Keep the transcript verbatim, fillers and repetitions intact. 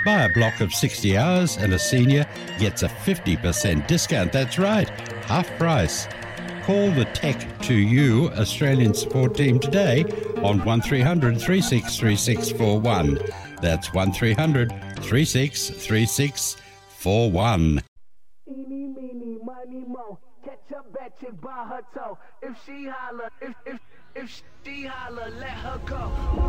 Buy a block of sixty hours and a senior gets a fifty percent discount. That's right, half price. Call the Tech to You Australian support team today on one three hundred, three six three six four one. That's one three hundred, three six three six four one. Eeny, meeny, miny, mo. Catch a bad chick by her toe. If she holler, if if if she holler, let her go.